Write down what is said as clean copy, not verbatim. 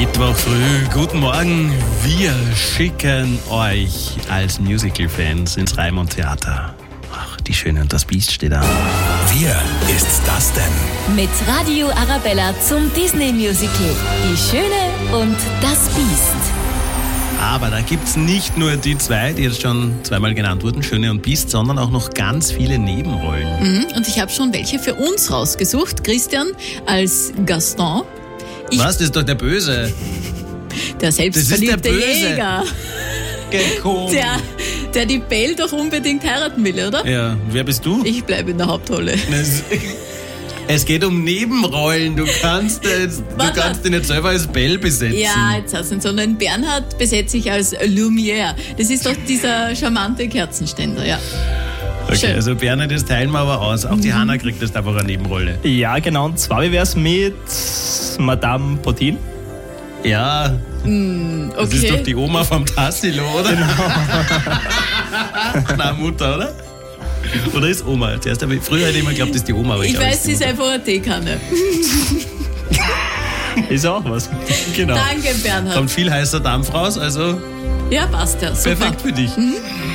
Mittwoch früh, guten Morgen. Wir schicken euch als Musical-Fans ins Raimund-Theater. Ach, die Schöne und das Biest steht an. Wer ist das denn? Mit Radio Arabella zum Disney-Musical Die Schöne und das Biest. Aber da gibt's nicht nur die zwei, die jetzt schon zweimal genannt wurden, Schöne und Biest, sondern auch noch ganz viele Nebenrollen. Und ich habe schon welche für uns rausgesucht. Christian als Gaston. Was? Das ist doch der Böse. Der selbstverliebte Das ist der Böse. Jäger. Gekommen. Der die Belle doch unbedingt heiraten will, oder? Ja, wer bist du? Ich bleibe in der Hauptrolle. Es geht um Nebenrollen. Du kannst dich nicht selber als Belle besetzen. Ja, jetzt hast du ihn, sondern Bernhard besetze ich als Lumière. Das ist doch dieser charmante Kerzenständer, ja. Okay, Schön. also Bernhard, das teilen wir aber aus. Auch die Hanna kriegt jetzt einfach eine Nebenrolle. Ja, genau. Und zwar, wie wär's mit Madame Potin? Ja, das ist doch die Oma vom Tassilo, oder? Genau. Nein, Mutter, oder? Oder ist Oma? Früher hätte ich immer geglaubt, das ist die Oma. Aber Ich glaub, weiß, sie ist einfach eine Teekanne. Ist auch was. Genau. Danke, Bernhard. Kommt viel heißer Dampf raus, also Ja, passt ja. Super. perfekt für dich.